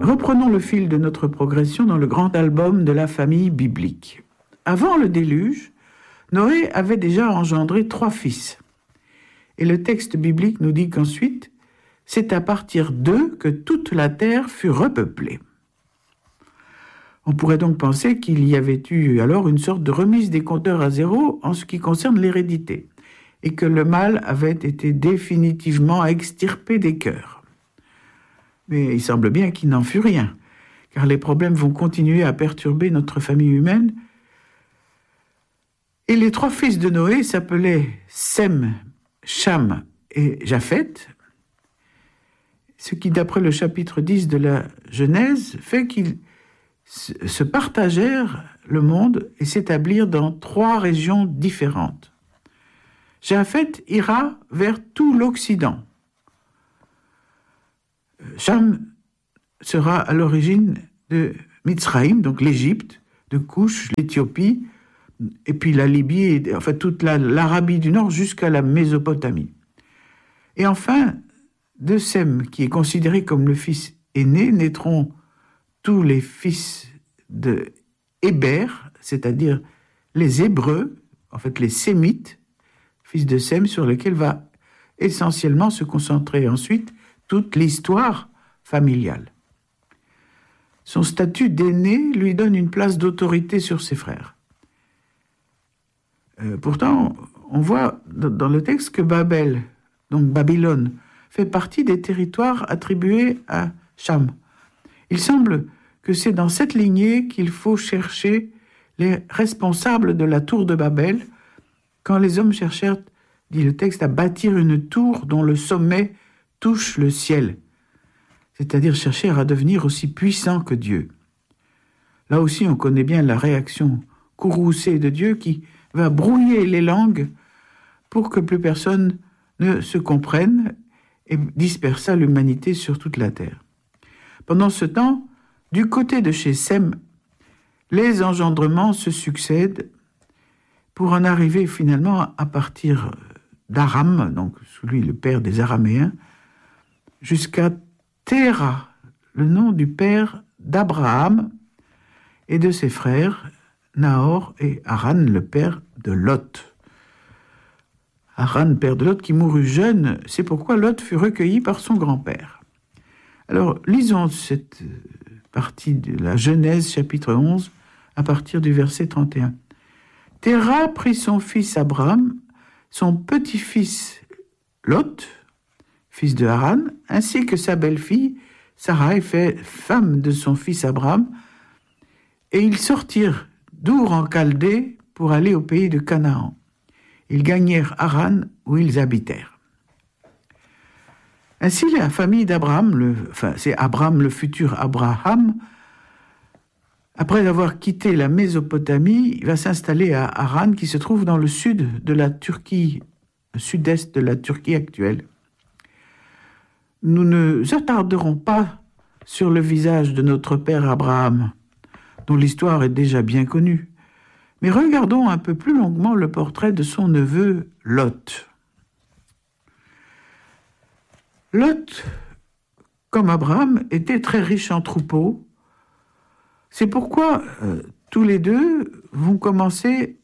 Reprenons le fil de notre progression dans le grand album de la famille biblique. Avant le déluge, Noé avait déjà engendré 3 fils. Et le texte biblique nous dit qu'ensuite, c'est à partir d'eux que toute la terre fut repeuplée. On pourrait donc penser qu'il y avait eu alors une sorte de remise des compteurs à zéro en ce qui concerne l'hérédité, et que le mal avait été définitivement extirpé des cœurs. Mais il semble bien qu'il n'en fut rien, car les problèmes vont continuer à perturber notre famille humaine. Et les 3 fils de Noé s'appelaient Sem, Cham et Japheth, ce qui, d'après le chapitre 10 de la Genèse, fait qu'ils se partagèrent le monde et s'établirent dans 3 régions différentes. Japheth ira vers tout l'Occident. Cham sera à l'origine de Mitzraïm, donc l'Égypte, de Couche, l'Éthiopie, et puis la Libye, enfin toute l'Arabie du Nord jusqu'à la Mésopotamie. Et enfin, de Sem, qui est considéré comme le fils aîné, naîtront tous les fils de Héber, c'est-à-dire les Hébreux, en fait les Sémites, fils de Sem, sur lesquels va essentiellement se concentrer ensuite toute l'histoire familiale. Son statut d'aîné lui donne une place d'autorité sur ses frères. Pourtant, on voit dans le texte que Babel, donc Babylone, fait partie des territoires attribués à Cham. Il semble que c'est dans cette lignée qu'il faut chercher les responsables de la tour de Babel, quand les hommes cherchèrent, dit le texte, à bâtir une tour dont le sommet touche le ciel, c'est-à-dire chercher à devenir aussi puissant que Dieu. Là aussi, on connaît bien la réaction courroucée de Dieu qui va brouiller les langues pour que plus personne ne se comprenne et dispersa l'humanité sur toute la terre. Pendant ce temps, du côté de chez Sem, les engendrements se succèdent pour en arriver finalement à partir d'Aram, donc celui le père des Araméens, jusqu'à Téra, le nom du père d'Abraham et de ses frères, Nahor et Haran, le père de Lot. Haran, père de Lot, qui mourut jeune, c'est pourquoi Lot fut recueilli par son grand-père. Alors, lisons cette partie de la Genèse, chapitre 11, à partir du verset 31. Téra prit son fils Abraham, son petit-fils Lot, fils de Haran, ainsi que sa belle-fille, Sarai, fait femme de son fils Abraham, et ils sortirent d'Our en Chaldée pour aller au pays de Canaan. Ils gagnèrent Haran, où ils habitèrent. Ainsi, la famille d'Abraham, c'est Abraham, le futur Abraham, après avoir quitté la Mésopotamie, il va s'installer à Haran, qui se trouve dans le sud de la Turquie, le sud-est de la Turquie actuelle. Nous ne nous attarderons pas sur le visage de notre père Abraham, dont l'histoire est déjà bien connue, mais regardons un peu plus longuement le portrait de son neveu Lot. Lot, comme Abraham, était très riche en troupeaux. C'est pourquoi tous les deux vont commencer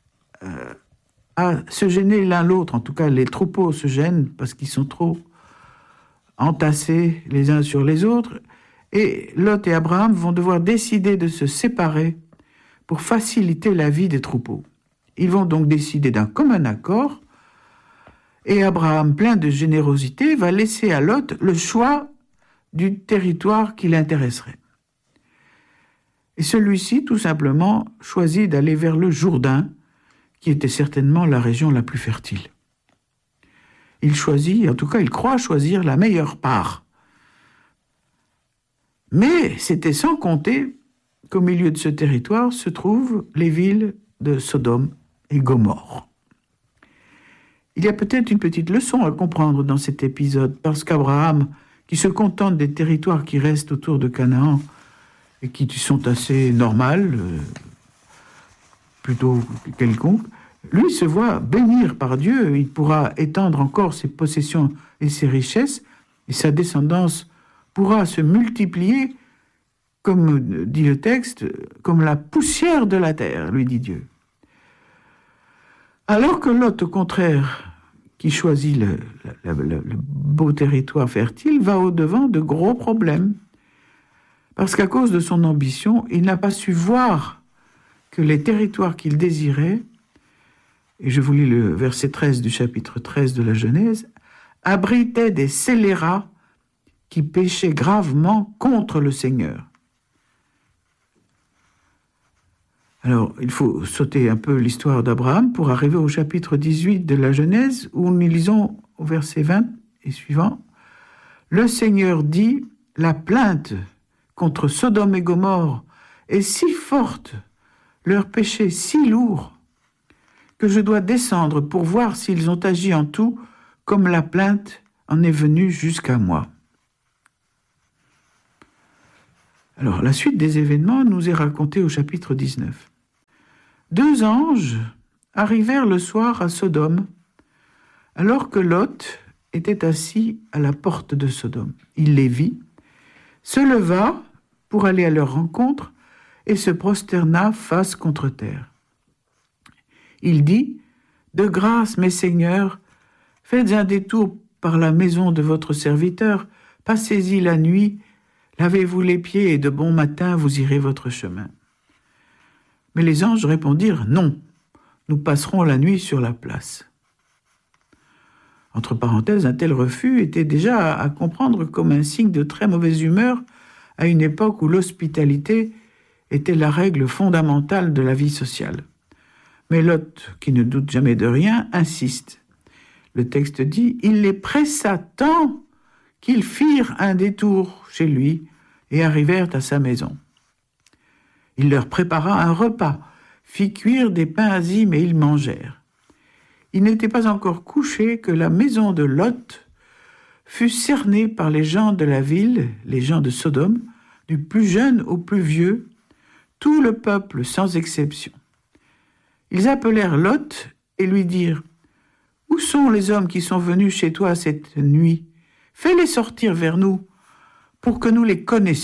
à se gêner l'un l'autre. En tout cas, les troupeaux se gênent parce qu'ils sont trop entassés les uns sur les autres. Et Lot et Abraham vont devoir décider de se séparer pour faciliter la vie des troupeaux. Ils vont donc décider d'un commun accord, et Abraham, plein de générosité, va laisser à Lot le choix du territoire qui l'intéresserait. Et celui-ci, tout simplement, choisit d'aller vers le Jourdain, qui était certainement la région la plus fertile. Il choisit, en tout cas, il croit choisir la meilleure part. Mais c'était sans compter qu'au milieu de ce territoire se trouvent les villes de Sodome et Gomorrhe. Il y a peut-être une petite leçon à comprendre dans cet épisode, parce qu'Abraham, qui se contente des territoires qui restent autour de Canaan et qui sont assez normales, plutôt quelconques, lui se voit bénir par Dieu. Il pourra étendre encore ses possessions et ses richesses, et sa descendance pourra se multiplier comme dit le texte, comme la poussière de la terre, lui dit Dieu. Alors que Lot, au contraire, qui choisit le beau territoire fertile, va au-devant de gros problèmes. Parce qu'à cause de son ambition, il n'a pas su voir que les territoires qu'il désirait, et je vous lis le verset 13 du chapitre 13 de la Genèse, abritaient des scélérats qui péchaient gravement contre le Seigneur. Alors, il faut sauter un peu l'histoire d'Abraham pour arriver au chapitre 18 de la Genèse, où nous lisons au verset 20 et suivant. « Le Seigneur dit, la plainte contre Sodome et Gomorrhe est si forte, leur péché si lourd, que je dois descendre pour voir s'ils ont agi en tout comme la plainte en est venue jusqu'à moi. » Alors, la suite des événements nous est racontée au chapitre 19. 2 anges arrivèrent le soir à Sodome, alors que Lot était assis à la porte de Sodome. Il les vit, se leva pour aller à leur rencontre et se prosterna face contre terre. Il dit, « De grâce, mes seigneurs, faites un détour par la maison de votre serviteur, passez-y la nuit, lavez-vous les pieds et de bon matin vous irez votre chemin. » Mais les anges répondirent, « Non, nous passerons la nuit sur la place. » Entre parenthèses, un tel refus était déjà à comprendre comme un signe de très mauvaise humeur à une époque où l'hospitalité était la règle fondamentale de la vie sociale. Mais Lot, qui ne doute jamais de rien, insiste. Le texte dit, « Il les pressa tant qu'ils firent un détour chez lui et arrivèrent à sa maison. Il leur prépara un repas, fit cuire des pains azimes et ils mangèrent. Il n'était pas encore couché que la maison de Lot fut cernée par les gens de la ville, les gens de Sodome, du plus jeune au plus vieux, tout le peuple sans exception. Ils appelèrent Lot et lui dirent, « Où sont les hommes qui sont venus chez toi cette nuit ? Fais-les sortir vers nous pour que nous les connaissions. »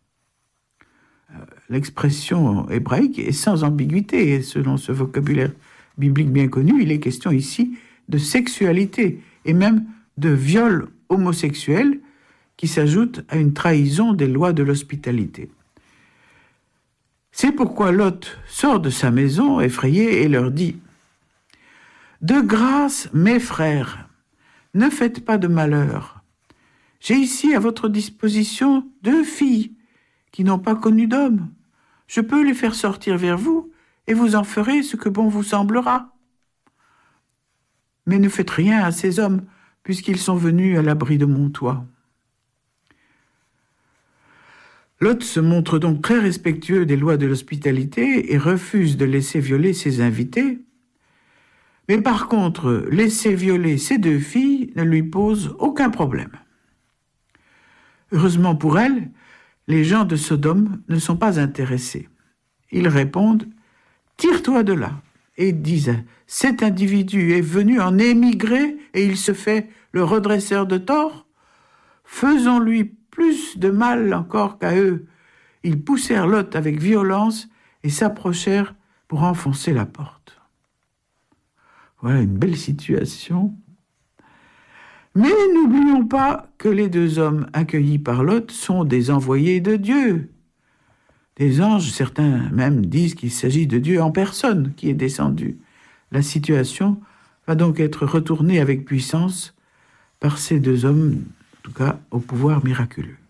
L'expression hébraïque est sans ambiguïté et selon ce vocabulaire biblique bien connu, il est question ici de sexualité et même de viol homosexuel qui s'ajoute à une trahison des lois de l'hospitalité. C'est pourquoi Lot sort de sa maison effrayé et leur dit « De grâce, mes frères, ne faites pas de malheur. J'ai ici à votre disposition 2 filles qui n'ont pas connu d'homme. Je peux les faire sortir vers vous et vous en ferez ce que bon vous semblera. Mais ne faites rien à ces hommes puisqu'ils sont venus à l'abri de mon toit. » Lot se montre donc très respectueux des lois de l'hospitalité et refuse de laisser violer ses invités. Mais par contre, laisser violer ses 2 filles ne lui pose aucun problème. Heureusement pour elle, les gens de Sodome ne sont pas intéressés. Ils répondent « Tire-toi de là » et disent « Cet individu est venu en émigré et il se fait le redresseur de tort. Faisons-lui plus de mal encore qu'à eux. » Ils poussèrent Lot avec violence et s'approchèrent pour enfoncer la porte. Voilà une belle situation. Mais n'oublions pas que les 2 hommes accueillis par Lot sont des envoyés de Dieu. Des anges, certains même disent qu'il s'agit de Dieu en personne qui est descendu. La situation va donc être retournée avec puissance par ces 2 hommes, en tout cas au pouvoir miraculeux.